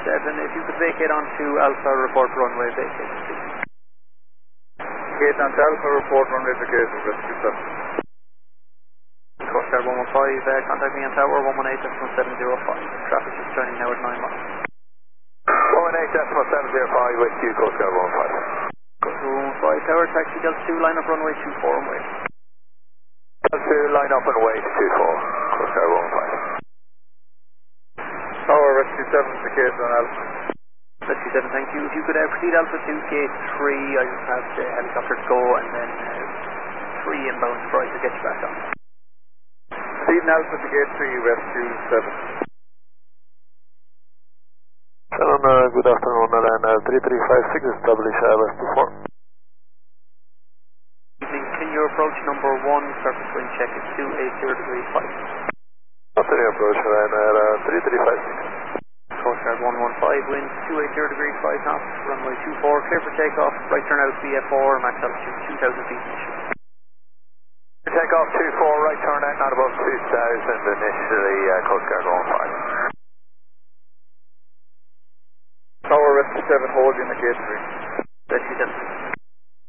if you could vacate onto Alpha, report runway vacate, please. Vacate onto Alpha, report runway vacate, Rescue 7. Coast Guard 115, contact me on tower 118.705. Traffic is turning now at 9 miles. 118.705 with you, Coast Guard 115. Coast Guard 115, tower, taxi Delta 2, line up runway 24 and wait. Delta 2, line up and wait, 24, Coast Guard 115. Tower, Rescue 7, vacate on Alpha. Rescue 7, thank you. If you could proceed Alpha to gate 3, I just have the helicopter to go, and then 3 inbound before I could get you back on. Proceeding Alpha to gate 3, Rescue 7. Good afternoon, and 3356 establish West 24. Evening, can you approach number 1, surface wind check at 280 degrees 5. After the approach, and 3356. Coast Guard 115, wind 280 degrees 5 knots, runway 24, clear for takeoff, right turn out VF4, max altitude 2,000 feet initially. Takeoff 24, right turn out, not above 2,000 initially, Coast Guard 115. Tower, Rescue 7, hold in the gate 3. Rescue 7.